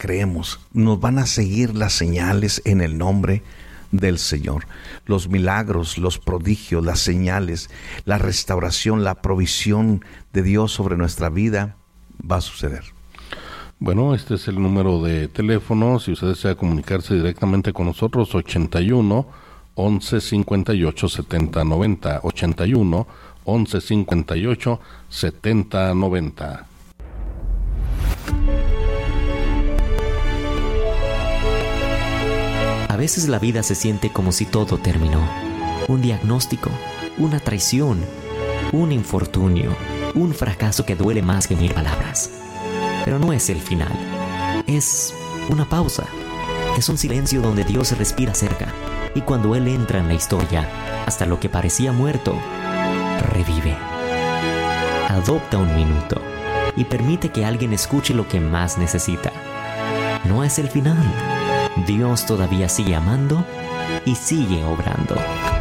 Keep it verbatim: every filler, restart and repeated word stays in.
creemos. Nos van a seguir las señales en el nombre del Señor. Los milagros, los prodigios, las señales, la restauración, la provisión de Dios sobre nuestra vida va a suceder. Bueno, este es el número de teléfono, si usted desea comunicarse directamente con nosotros, ochenta y uno, once, cincuenta y ocho, setenta, noventa, ochenta y uno, once, cincuenta y ocho, setenta, noventa. A veces la vida se siente como si todo terminó. Un diagnóstico, una traición, un infortunio, un fracaso que duele más que mil palabras. Pero no es el final. Es una pausa. Es un silencio donde Dios respira cerca. Y cuando Él entra en la historia, hasta lo que parecía muerto, revive. Adopta un minuto y permite que alguien escuche lo que más necesita. No es el final. Dios todavía sigue amando y sigue obrando.